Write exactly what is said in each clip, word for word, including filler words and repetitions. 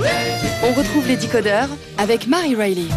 On retrouve les décodeurs avec Marie Riley.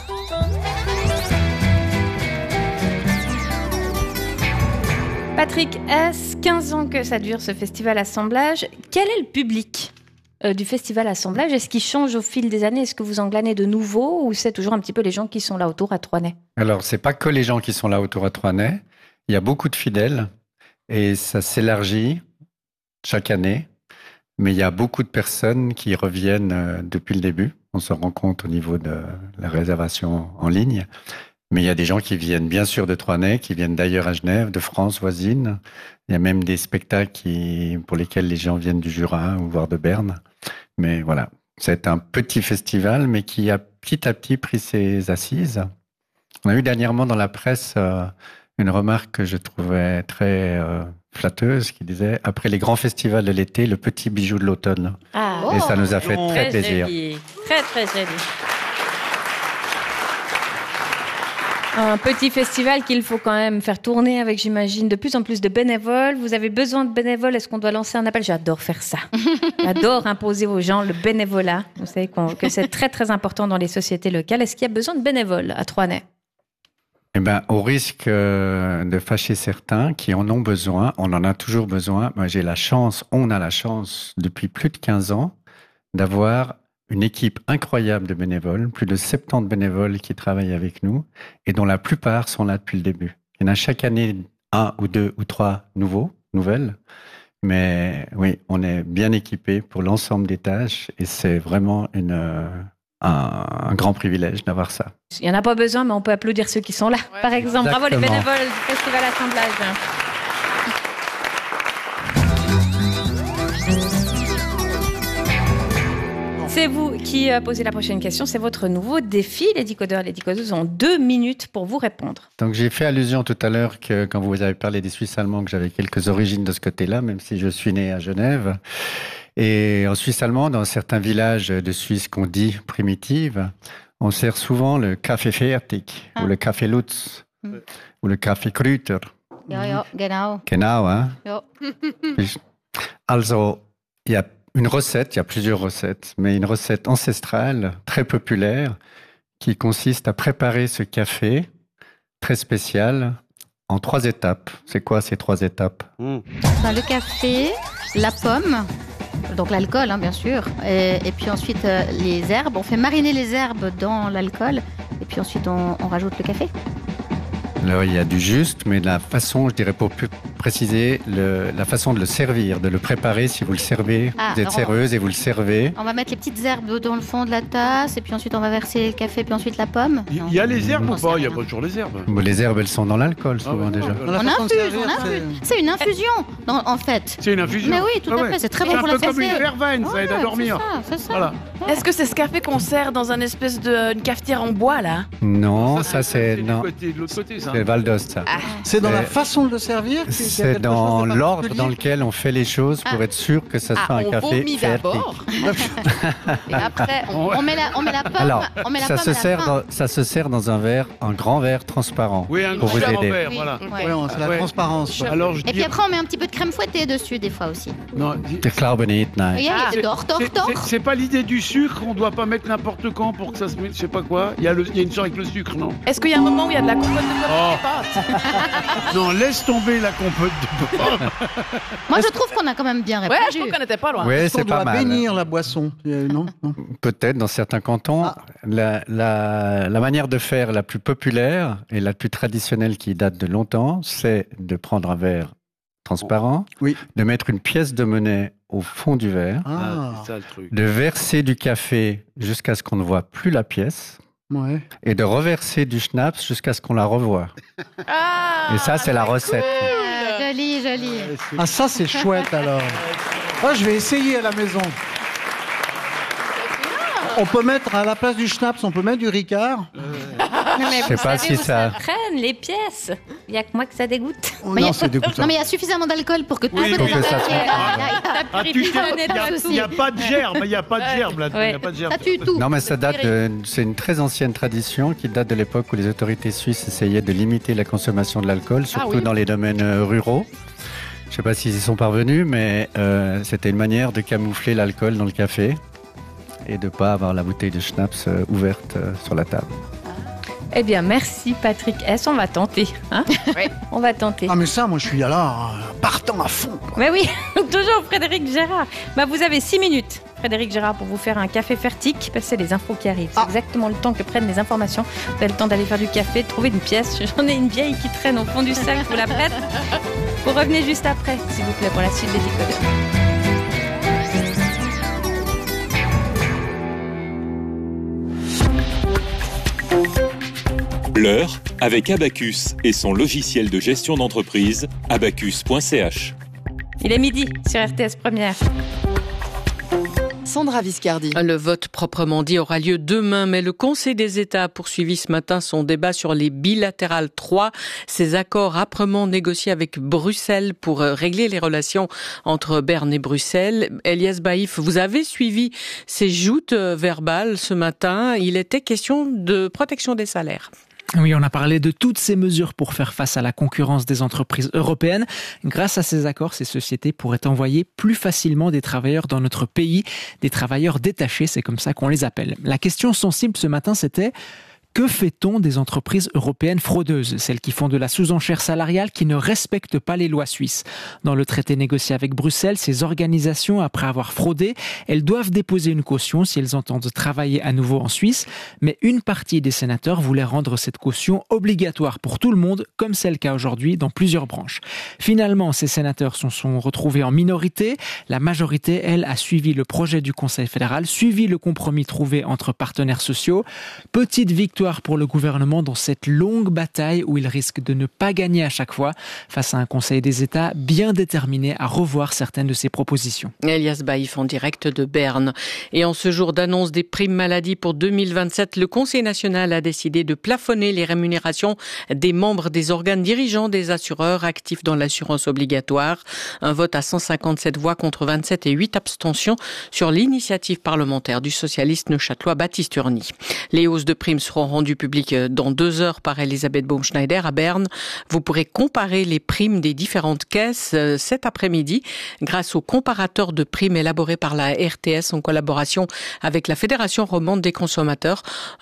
Patrick, est-ce quinze ans que ça dure ce festival Assemblage? Quel est le public euh, du festival Assemblage? Est-ce qu'il change au fil des années? Est-ce que vous en glanez de nouveaux ou c'est toujours un petit peu les gens qui sont là autour à Troisnay? Alors, c'est pas que les gens qui sont là autour à Troisnay. Il y a beaucoup de fidèles et ça s'élargit chaque année. Mais il y a beaucoup de personnes qui reviennent euh, depuis le début. On se rend compte au niveau de la réservation en ligne. Mais il y a des gens qui viennent bien sûr de Troisnay, qui viennent d'ailleurs à Genève, de France voisine. Il y a même des spectacles qui, pour lesquels les gens viennent du Jura ou voire de Berne. Mais voilà, c'est un petit festival, mais qui a petit à petit pris ses assises. On a eu dernièrement dans la presse euh, une remarque que je trouvais très euh, flatteuse, qui disait « Après les grands festivals de l'été, le petit bijou de l'automne Ah. ». Et ça nous a fait Oh, très très plaisir. Joli. Très, très joli. Un petit festival qu'il faut quand même faire tourner avec, j'imagine, de plus en plus de bénévoles. Vous avez besoin de bénévoles? Est-ce qu'on doit lancer un appel? J'adore faire ça. J'adore imposer aux gens le bénévolat. Vous savez qu'on, que c'est très, très important dans les sociétés locales. Est-ce qu'il y a besoin de bénévoles à Troisnay? Eh ben, au risque euh, de fâcher certains qui en ont besoin, on en a toujours besoin. Moi, j'ai la chance, on a la chance, depuis plus de quinze ans, d'avoir une équipe incroyable de bénévoles, plus de soixante-dix bénévoles qui travaillent avec nous et dont la plupart sont là depuis le début. Il y en a chaque année un ou deux ou trois nouveaux, nouvelles. Mais oui, on est bien équipés pour l'ensemble des tâches et c'est vraiment une, euh, un, un grand privilège d'avoir ça. Il n'y en a pas besoin, mais on peut applaudir ceux qui sont là. Ouais. Par exemple, Exactement. Bravo les bénévoles du Festival Assemblage. C'est vous qui posez la prochaine question. C'est votre nouveau défi. Les décodeurs et les décodeuses ont deux minutes pour vous répondre. Donc, j'ai fait allusion tout à l'heure que quand vous avez parlé des Suisses allemands, que j'avais quelques origines de ce côté-là, même si je suis né à Genève. Et en Suisse allemande, dans certains villages de Suisse qu'on dit primitive, on sert souvent le Kaffee fertig ah. ou le Kaffee Lutz mm. ou le Kaffee Krüter. Ja, ja, genau. Genau, hein? Ja. Also, il y a une recette, il y a plusieurs recettes, mais une recette ancestrale, très populaire, qui consiste à préparer ce café très spécial en trois étapes. C'est quoi ces trois étapes? mmh. Dans le café, la pomme, donc l'alcool hein, bien sûr, et, et puis ensuite euh, les herbes. On fait mariner les herbes dans l'alcool, et puis ensuite on, on rajoute le café. Alors, il y a du juste, mais la façon, je dirais pour plus préciser, le, la façon de le servir, de le préparer, si vous le servez, ah, vous êtes serveuse et vous le servez. On va mettre les petites herbes dans le fond de la tasse, et puis ensuite on va verser le café, puis ensuite la pomme. Il y a les herbes ou pas? Il n'y a pas toujours les herbes. Bon, les herbes, elles sont dans l'alcool, souvent, ah, ouais, déjà. On infuse, servir, on infuse. C'est... c'est une infusion, dans, en fait. C'est une infusion. Mais oui, tout ah, à ouais. fait, c'est très c'est bon pour la santé. C'est un peu comme une verveine, ça aide à dormir. C'est ça, c'est ça. Voilà. Est-ce que c'est ce café qu'on sert dans un espèce de une cafetière en bois, là? Non, ça, ça c'est... c'est non. Côté, de l'autre côté, ça. C'est Val d'Ost, ça. Ah. C'est dans la façon de le servir? C'est dans l'ordre dans lequel on fait les choses pour ah. être sûr que ça soit ah, un on café vomit fertig. d'abord. Et après, on, on, met la, on met la pomme. Alors, on met la ça, pomme se à la sert fin. dans, ça se sert dans un verre, un grand verre transparent. Oui, un pour grand vous aider. verre, voilà. Oui, ouais. Ouais, c'est la ouais. transparence. Ouais. Alors, je Et puis après, on met un petit peu de crème fouettée dessus, des fois aussi. Non, ich glaube nicht, nein. Oui, ah, d'or, d'or, d'or. C'est, c'est pas l'idée du sucre, on doit pas mettre n'importe quand pour que ça se mette, je sais pas quoi. Il y a, le, il y a une sorte avec le sucre, non? Est-ce qu'il y a un moment où il y a de la compote de pomme oh. dans les pâtes? Non, laisse tomber la compote de pomme. Moi, je trouve qu'on a quand même bien répondu. Ouais, je trouve qu'on n'était pas loin. Oui, c'est pas mal. On doit bénir la boisson, euh, non, non Peut-être dans certains cantons. Ah. La, la, la manière de faire la plus populaire et la plus traditionnelle qui date de longtemps, c'est de prendre un verre transparent, oh. oui. de mettre une pièce de monnaie au fond du verre, ah. c'est ça, le truc. De verser du café jusqu'à ce qu'on ne voit plus la pièce. Ouais. Et de reverser du schnapps jusqu'à ce qu'on la revoie. Ah, et ça, c'est la recette. Cool. Joli, joli. Ah, ça, c'est chouette, alors. Oh, je vais essayer à la maison. On peut mettre, à la place du schnapps, on peut mettre du Ricard. Euh... Non, mais je sais pas si ça... ça prenne les pièces. Il n'y a que moi que ça dégoûte. Oh, non, a... c'est dégoûtant. Non, mais il y a suffisamment d'alcool pour que tout oui, le monde... Il n'y a pas de germe, il n'y a pas de germe là-dedans. Ouais. Il y a pas de germe. Ça tue tout. Non, mais ça date de... C'est une très ancienne tradition qui date de l'époque où les autorités suisses essayaient de limiter la consommation de l'alcool, surtout ah, oui. dans les domaines ruraux. Je ne sais pas s'ils y sont parvenus, mais euh, c'était une manière de camoufler l'alcool dans le café. et de ne pas avoir la bouteille de schnapps euh, ouverte euh, sur la table. Eh bien, merci Patrick S. On va tenter. Hein Oui. On va tenter. Ah mais ça, moi je suis là, euh, partant à fond. quoi. Mais oui, toujours Frédéric Gérard. Bah, vous avez six minutes, Frédéric Gérard, pour vous faire un café fertique, parce que c'est les infos qui arrivent. C'est Ah. exactement le temps que prennent les informations. Vous avez le temps d'aller faire du café, de trouver une pièce. J'en ai une vieille qui traîne au fond du sac, je vous la prête. Vous revenez juste après, s'il vous plaît, pour la suite des décodeurs. L'heure avec Abacus et son logiciel de gestion d'entreprise, abacus point c h. Il est midi sur R T S Première. Sandra Viscardi. Le vote proprement dit aura lieu demain, mais le Conseil des États a poursuivi ce matin son débat sur les bilatérales trois, ces accords âprement négociés avec Bruxelles pour régler les relations entre Berne et Bruxelles. Elias Baïf, vous avez suivi ces joutes verbales ce matin. Il était question de protection des salaires. Oui, on a parlé de toutes ces mesures pour faire face à la concurrence des entreprises européennes. Grâce à ces accords, ces sociétés pourraient envoyer plus facilement des travailleurs dans notre pays, des travailleurs détachés, c'est comme ça qu'on les appelle. La question sensible ce matin, c'était: que fait-on des entreprises européennes fraudeuses, celles qui font de la sous-enchère salariale, qui ne respectent pas les lois suisses? Dans le traité négocié avec Bruxelles, ces organisations, après avoir fraudé, elles doivent déposer une caution si elles entendent travailler à nouveau en Suisse. Mais une partie des sénateurs voulait rendre cette caution obligatoire pour tout le monde, comme c'est le cas aujourd'hui dans plusieurs branches. Finalement, ces sénateurs se sont retrouvés en minorité. La majorité, elle, a suivi le projet du Conseil fédéral, suivi le compromis trouvé entre partenaires sociaux. Petite victoire pour le gouvernement dans cette longue bataille où il risque de ne pas gagner à chaque fois face à un Conseil des États bien déterminé à revoir certaines de ses propositions. Elias Baïf en direct de Berne. Et en ce jour d'annonce des primes maladie pour deux mille vingt-sept, le Conseil national a décidé de plafonner les rémunérations des membres des organes dirigeants des assureurs actifs dans l'assurance obligatoire. Un vote à cent cinquante-sept voix contre vingt-sept et huit abstentions sur l'initiative parlementaire du socialiste neuchâtelois Baptiste Urny. Les hausses de primes seront rendu public dans deux heures par Elisabeth Baumschneider à Berne. Vous pourrez comparer les primes des différentes caisses cet après-midi grâce au comparateur de primes élaboré par la R T S en collaboration avec la Fédération romande des consommateurs.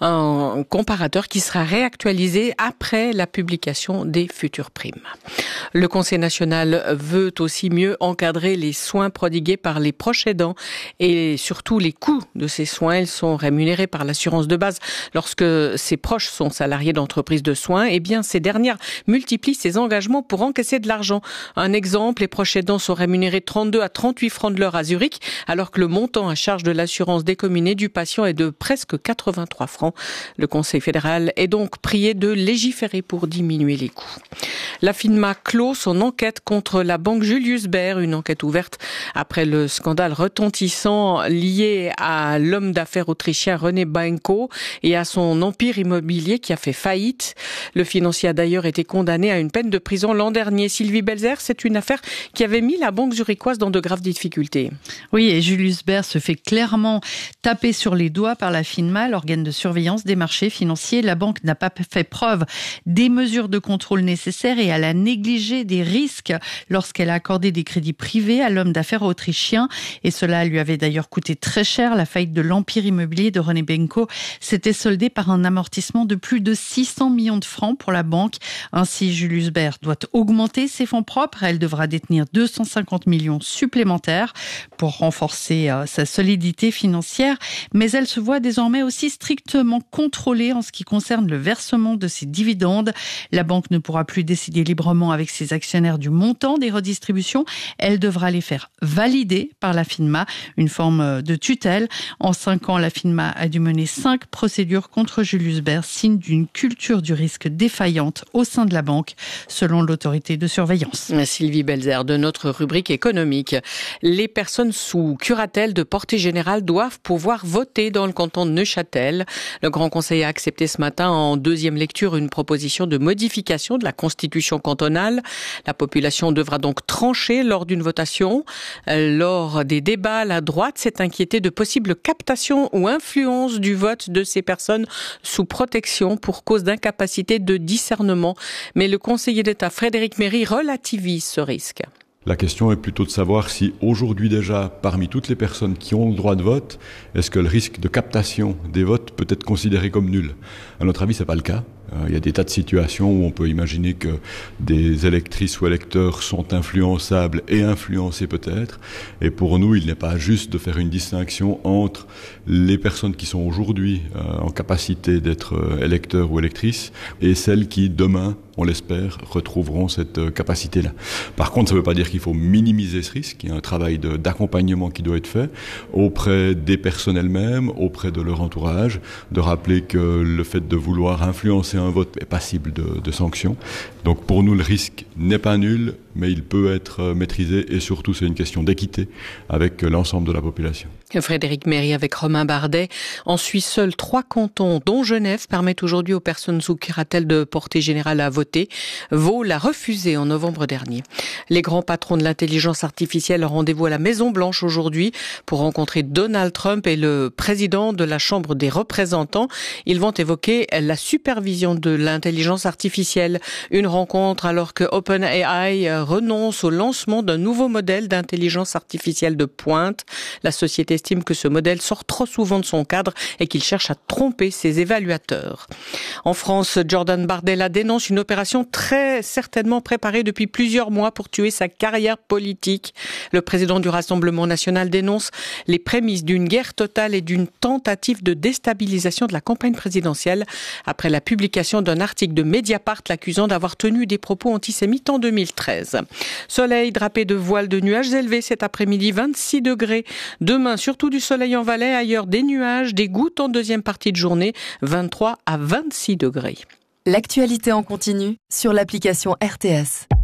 Un comparateur qui sera réactualisé après la publication des futures primes. Le Conseil national veut aussi mieux encadrer les soins prodigués par les proches aidants et surtout les coûts de ces soins. Ils sont rémunérés par l'assurance de base lorsque ses proches sont salariés d'entreprises de soins, eh bien, ces dernières multiplient ces engagements pour encaisser de l'argent. Un exemple, les proches aidants sont rémunérés trente-deux à trente-huit francs de l'heure à Zurich, alors que le montant à charge de l'assurance décommunée du patient est de presque quatre-vingt-trois francs. Le Conseil fédéral est donc prié de légiférer pour diminuer les coûts. La FINMA clôt son enquête contre la banque Julius Baer, une enquête ouverte après le scandale retentissant lié à l'homme d'affaires autrichien René Benko et à son empire immobilier qui a fait faillite. Le financier a d'ailleurs été condamné à une peine de prison l'an dernier. Sylvie Belzer, c'est une affaire qui avait mis la banque zurichoise dans de graves difficultés. Oui, et Julius Baer se fait clairement taper sur les doigts par la FINMA, l'organe de surveillance des marchés financiers. La banque n'a pas fait preuve des mesures de contrôle nécessaires et elle a négligé des risques lorsqu'elle a accordé des crédits privés à l'homme d'affaires autrichien. Et cela lui avait d'ailleurs coûté très cher. La faillite de l'empire immobilier de René Benko s'était soldée par un amortissement de plus de six cents millions de francs pour la banque. Ainsi, Julius Baer doit augmenter ses fonds propres. Elle devra détenir deux cent cinquante millions supplémentaires pour renforcer euh, sa solidité financière. Mais elle se voit désormais aussi strictement contrôlée en ce qui concerne le versement de ses dividendes. La banque ne pourra plus décider librement avec ses actionnaires du montant des redistributions. Elle devra les faire valider par la FINMA, une forme de tutelle. En cinq ans, la FINMA a dû mener cinq procédures contre Julius Baer, signe d'une culture du risque défaillante au sein de la banque, selon l'autorité de surveillance. Sylvie Belzer, de notre rubrique économique. Les personnes sous curatelle de portée générale doivent pouvoir voter dans le canton de Neuchâtel. Le Grand Conseil a accepté ce matin en deuxième lecture une proposition de modification de la constitution cantonale. La population devra donc trancher lors d'une votation. Lors des débats, la droite s'est inquiétée de possibles captations ou influences du vote de ces personnes sous protection pour cause d'incapacité de discernement. Mais le conseiller d'État Frédéric Méry relativise ce risque. La question est plutôt de savoir si aujourd'hui déjà, parmi toutes les personnes qui ont le droit de vote, est-ce que le risque de captation des votes peut être considéré comme nul ? À notre avis, c'est pas le cas. Il y a des tas de situations où on peut imaginer que des électrices ou électeurs sont influençables et influencés peut-être. Et pour nous, il n'est pas juste de faire une distinction entre les personnes qui sont aujourd'hui euh, en capacité d'être euh, électeurs ou électrices et celles qui, demain, on l'espère, retrouveront cette euh, capacité-là. Par contre, ça ne veut pas dire qu'il faut minimiser ce risque. Il y a un travail de, d'accompagnement qui doit être fait auprès des personnes elles-mêmes, auprès de leur entourage, de rappeler que le fait de vouloir influencer un vote est passible de, de sanctions. Donc pour nous, le risque n'est pas nul, mais il peut être maîtrisé et surtout, c'est une question d'équité avec l'ensemble de la population. Frédéric Méry avec Romain Bardet. En Suisse, seuls trois cantons, dont Genève, permettent aujourd'hui aux personnes sous curatelle de portée générale à voter. Vaud l'a refusé en novembre dernier. Les grands patrons de l'intelligence artificielle ont rendez-vous à la Maison-Blanche aujourd'hui pour rencontrer Donald Trump et le président de la Chambre des représentants. Ils vont évoquer la supervision de l'intelligence artificielle. Une rencontre alors que OpenAI renonce au lancement d'un nouveau modèle d'intelligence artificielle de pointe. La société estime que ce modèle sort trop souvent de son cadre et qu'il cherche à tromper ses évaluateurs. En France, Jordan Bardella dénonce une opération très certainement préparée depuis plusieurs mois pour tuer sa carrière politique. Le président du Rassemblement national dénonce les prémices d'une guerre totale et d'une tentative de déstabilisation de la campagne présidentielle après la publication d'un article de Mediapart l'accusant d'avoir tenu des propos antisémites en deux mille treize. Soleil drapé de voiles de nuages élevés cet après-midi, vingt-six degrés. Demain, surtout du soleil en Valais, ailleurs des nuages, des gouttes en deuxième partie de journée, vingt-trois à vingt-six degrés. L'actualité en continu sur l'application R T S.